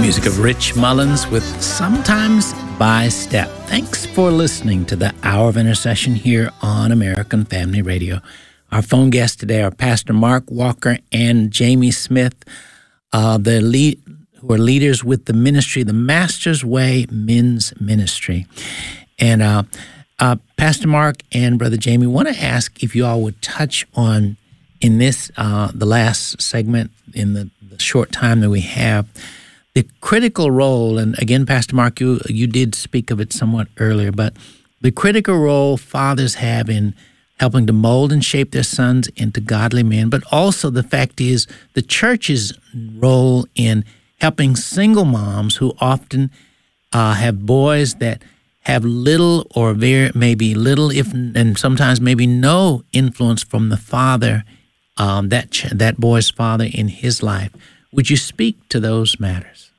music of Rich Mullins with Sometimes by Step. Thanks for listening to the Hour of Intercession here on American Family Radio. Our phone guests today are Pastor Mark Walker and Jamie Smith, who are leaders with the ministry, the Master's Way Men's Ministry. And Pastor Mark and Brother Jamie, want to ask if you all would touch on, in this, the last segment, in the short time that we have, the critical role, and again, Pastor Mark, you did speak of it somewhat earlier, but the critical role fathers have in helping to mold and shape their sons into godly men, but also the fact is the church's role in helping single moms who often have boys that have little or maybe little, and sometimes maybe no influence from the father, that boy's father in his life. Would you speak to those matters?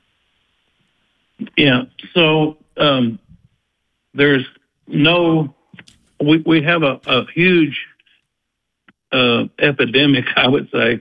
Yeah. So there's no. We have a huge epidemic, I would say,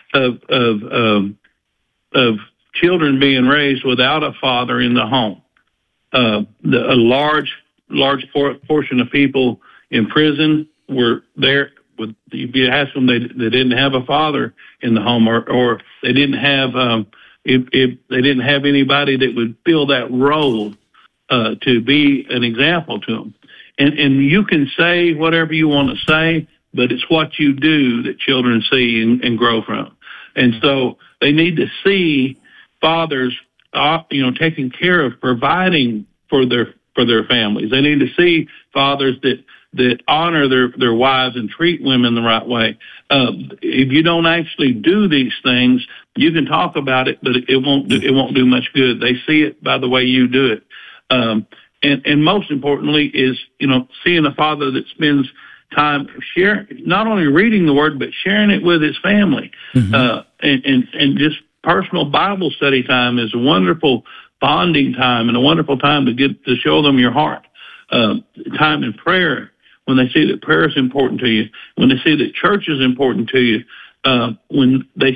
of children being raised without a father in the home. A large portion of people in prison were there. If you ask them, they didn't have a father in the home, or they didn't have if they didn't have anybody that would fill that role to be an example to them. And you can say whatever you want to say, but it's what you do that children see and grow from. And so they need to see fathers, taking care of providing for their families. They need to see fathers that honor their wives and treat women the right way. If you don't actually do these things, you can talk about it, but it won't do much good. They see it by the way you do it. And most importantly is, seeing a father that spends time not only reading the word, but sharing it with his family. Mm-hmm. And just personal Bible study time is a wonderful bonding time and a wonderful time to show them your heart. Time in prayer, when they see that prayer is important to you, when they see that church is important to you, when they